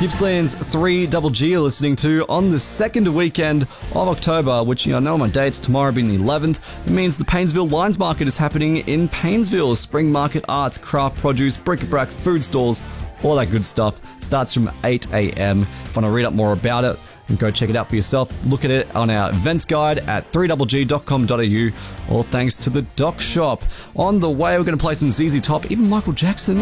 Gippsland's 3GG you're listening to on the second weekend of October, which I know my dates, tomorrow being the 11th. It means the Paynesville Lions Market is happening in Paynesville. Spring market, arts, craft produce, bric-a-brac, food stalls, all that good stuff. Starts from 8 a.m. If you want to read up more about it, and go check it out for yourself. Look at it on our events guide at 3GG.com.au. All thanks to the Doc Shop. On the way, we're going to play some ZZ Top, even Michael Jackson.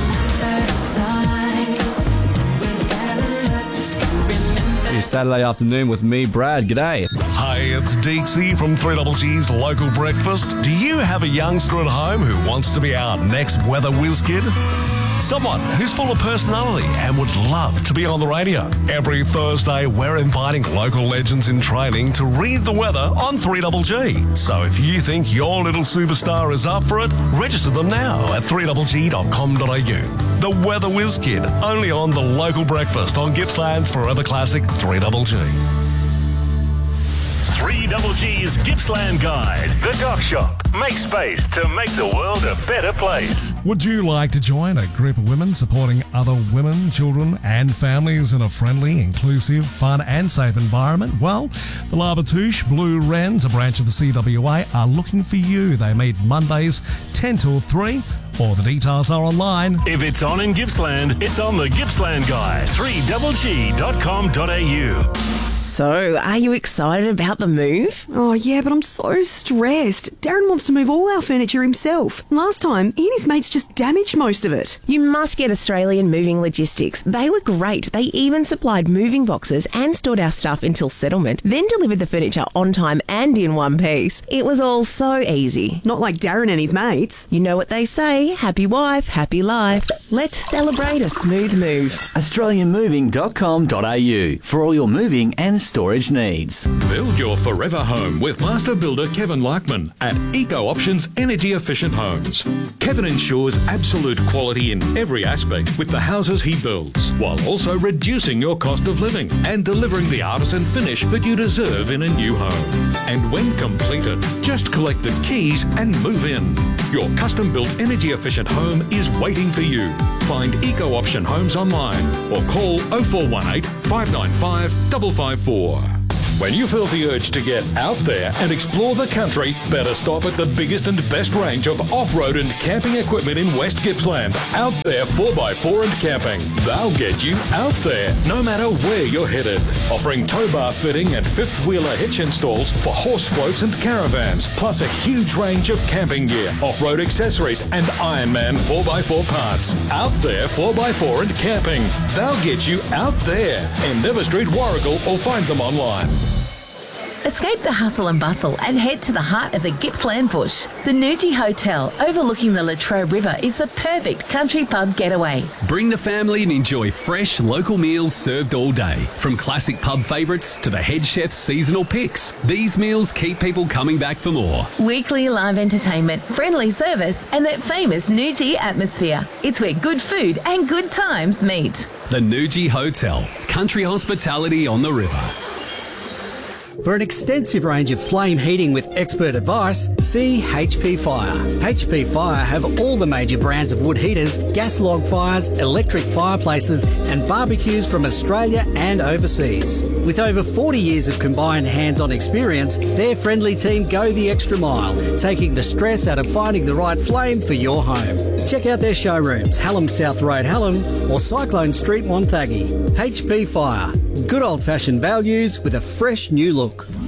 It's Saturday afternoon with me, Brad. G'day. Hey, it's Deeksy from 3GG's Local Breakfast. Do you have a youngster at home who wants to be our next weather whiz kid? Someone who's full of personality and would love to be on the radio. Every Thursday, we're inviting local legends in training to read the weather on 3GG. So if you think your little superstar is up for it, register them now at 3GG.com.au. The Weather Whiz Kid, only on the Local Breakfast on Gippsland's Forever Classic 3GG. 3GG's Gippsland Guide. The Doc Shop. Make space to make the world a better place. Would you like to join a group of women supporting other women, children and families in a friendly, inclusive, fun and safe environment? Well, the La Batouche Blue Wrens, a branch of the CWA, are looking for you. They meet Mondays 10 till 3. All the details are online. If it's on in Gippsland, it's on the Gippsland Guide. 3GG.com.au. So, are you excited about the move? Oh, yeah, but I'm so stressed. Darren wants to move all our furniture himself. Last time, he and his mates just damaged most of it. You must get Australian Moving Logistics. They were great. They even supplied moving boxes and stored our stuff until settlement, then delivered the furniture on time and in one piece. It was all so easy. Not like Darren and his mates. You know what they say, happy wife, happy life. Let's celebrate a smooth move. AustralianMoving.com.au for all your moving and storage needs. Build your forever home with master builder Kevin Larkman at Eco Options Energy Efficient Homes. Kevin ensures absolute quality in every aspect with the houses he builds, while also reducing your cost of living and delivering the artisan finish that you deserve in a new home. And when completed, just collect the keys and move in. Your custom-built energy-efficient home is waiting for you. Find Eco Option Homes online or call 0418 595 554. When you feel the urge to get out there and explore the country, better stop at the biggest and best range of off-road and camping equipment in West Gippsland. Out There 4x4 and Camping. They'll get you out there, no matter where you're headed. Offering tow bar fitting and fifth-wheeler hitch installs for horse floats and caravans, plus a huge range of camping gear, off-road accessories and Ironman 4x4 parts. Out There 4x4 and Camping. They'll get you out there. Endeavour Street, Warragul, or find them online. Escape the hustle and bustle and head to the heart of the Gippsland bush. The Nuji Hotel, overlooking the Latrobe River, is the perfect country pub getaway. Bring the family and enjoy fresh local meals served all day. From classic pub favourites to the head chef's seasonal picks, these meals keep people coming back for more. Weekly live entertainment, friendly service and that famous Nuji atmosphere. It's where good food and good times meet. The Nuji Hotel, country hospitality on the river. For an extensive range of flame heating with expert advice, see HP Fire. HP Fire have all the major brands of wood heaters, gas log fires, electric fireplaces and barbecues from Australia and overseas. With over 40 years of combined hands-on experience, their friendly team go the extra mile, taking the stress out of finding the right flame for your home. Check out their showrooms, Hallam South Road, Hallam or Cyclone Street, Wonthaggi. HP Fire. Good old-fashioned values with a fresh new look.